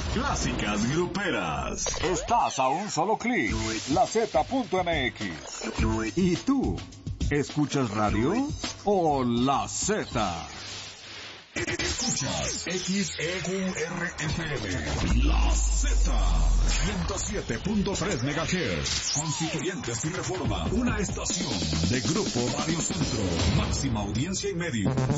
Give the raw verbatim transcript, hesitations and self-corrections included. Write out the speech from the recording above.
Clásicas gruperas. Estás a un solo clic. La Z punto M X. ¿Y tú? ¿Escuchas radio o La Z? Escuchas X E Q R F M, La Z, ciento siete punto tres megahertz, Constituyentes y Reforma, una estación de Grupo Radio Centro, máxima audiencia y medios.